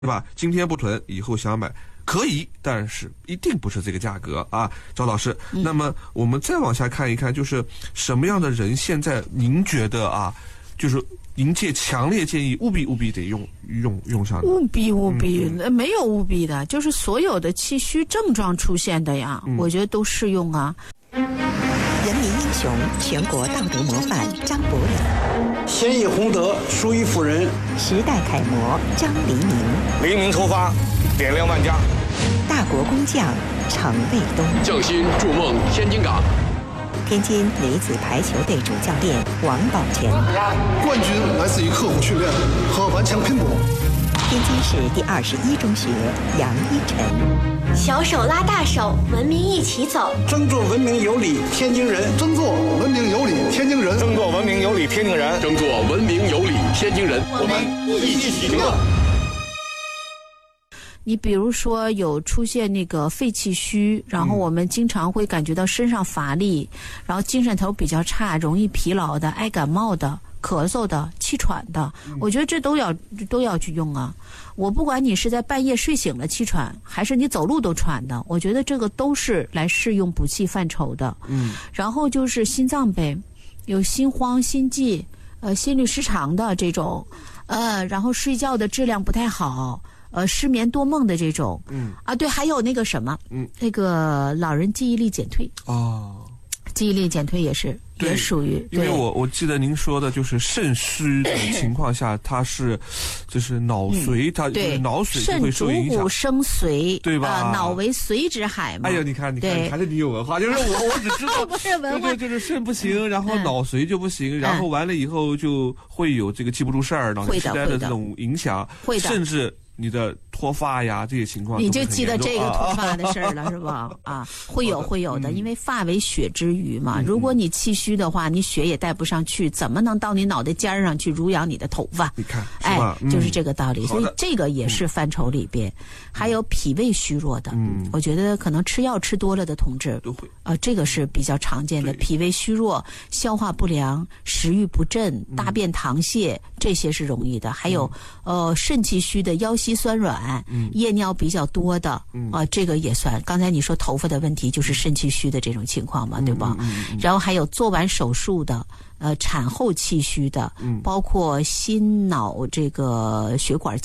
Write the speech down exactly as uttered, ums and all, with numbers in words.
是吧？今天不囤，以后想买可以，但是一定不是这个价格啊，赵老师。嗯、那么我们再往下看一看，就是什么样的人现在您觉得啊，就是您界强烈建议务必务必得用用用上的？ 务必务必、嗯、没有务必的，就是所有的气虚症状出现的呀，嗯、我觉得都适用啊。 人民英雄、全国道德模范张伯礼， 先以弘德，淑于辅仁， 时代楷模张黎明， 黎明出发，点亮万家。 大国工匠程卫东， 匠心筑梦天津港。 天津女子排球队主教练王宝全， 冠军来自于刻苦训练和顽强拼搏。 天津市第二十一中学杨一晨， 小手拉大手，文明一起走。 争做文明有礼天津人， 争做文明有礼天津人， 争做文明有礼天津人， 争做文明有礼天津人。 我们一起行动。 你比如说有出现那个肺气虚，然后我们经常会感觉到身上乏力，然后精神头比较差，容易疲劳的，爱感冒的，咳嗽的，气喘的，我觉得这都要都要去用啊。我不管你是在半夜睡醒了气喘，还是你走路都喘的，我觉得这个都是来适用补气范畴的。嗯，然后就是心脏呗，有心慌、心悸、呃心律失常的这种，呃，然后睡觉的质量不太好。呃，失眠多梦的这种，嗯啊，对，还有那个什么，嗯，那个老人记忆力减退哦，记忆力减退也是也属于， 因为我我记得您说的就是肾虚的情况下，它是就是脑髓，嗯、它就是脑水就会受影响， 肾主骨生髓， 对吧？ 呃、脑为髓之海嘛。 哎呀，你看，你看，还是你有文化，就是我我只知道不是文化， 对对，就是肾不行，然后脑髓就不行，嗯、然后完了以后就会有这个记不住事儿、脑血栓的这种影响， 会的， 甚至。你的脱发呀，这些情况你就记得这个脱发的事儿了，是吧？啊，会有会有的，因为发为血之余嘛。如果你气虚的话，你血也带不上去，怎么能到你脑袋尖上去濡养你的头发？ 你看， 哎，就是这个道理。所以这个也是范畴里边，还有脾胃虚弱的，我觉得可能吃药吃多了的同志都会， 呃，这个是比较常见的。脾胃虚弱、消化不良、食欲不振、大便溏泻，这些是容易的。还有呃肾气虚的腰膝酸软、嗯、夜尿比较多的啊、嗯呃，这个也算。刚才你说头发的问题，就是肾气虚的这种情况嘛，对吧？嗯嗯嗯、然后还有做完手术的，呃，产后气虚的，嗯、包括心脑这个血管